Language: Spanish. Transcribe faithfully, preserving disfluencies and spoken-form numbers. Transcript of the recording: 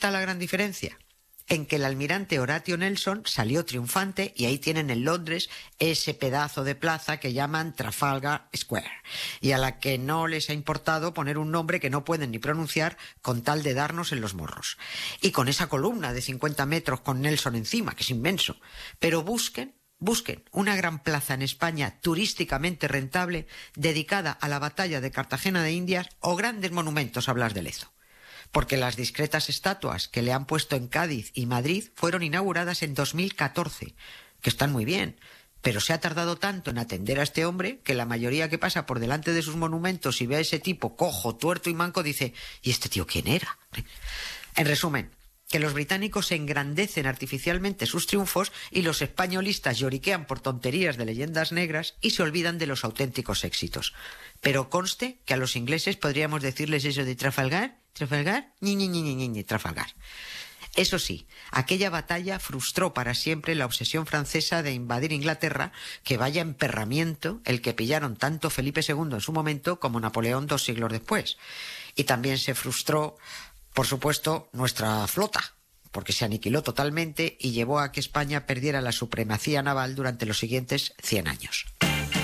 está la gran diferencia? En que el almirante Horatio Nelson salió triunfante y ahí tienen en Londres ese pedazo de plaza que llaman Trafalgar Square y a la que no les ha importado poner un nombre que no pueden ni pronunciar con tal de darnos en los morros. Y con esa columna de cincuenta metros con Nelson encima, que es inmenso. Pero busquen, busquen una gran plaza en España turísticamente rentable dedicada a la batalla de Cartagena de Indias o grandes monumentos a Blas de Lezo. Porque las discretas estatuas que le han puesto en Cádiz y Madrid fueron inauguradas en dos mil catorce, que están muy bien, pero se ha tardado tanto en atender a este hombre que la mayoría que pasa por delante de sus monumentos y ve a ese tipo cojo, tuerto y manco dice ¿y este tío quién era? En resumen, que los británicos engrandecen artificialmente sus triunfos y los españolistas lloriquean por tonterías de leyendas negras y se olvidan de los auténticos éxitos. Pero conste que a los ingleses podríamos decirles eso de Trafalgar, Trafalgar, ñi, ñi, ñi, ñi, ñi, Trafalgar. Eso sí, aquella batalla frustró para siempre la obsesión francesa de invadir Inglaterra, que vaya emperramiento el que pillaron tanto Felipe segundo en su momento como Napoleón dos siglos después. Y también se frustró, por supuesto, nuestra flota, porque se aniquiló totalmente y llevó a que España perdiera la supremacía naval durante los siguientes cien años.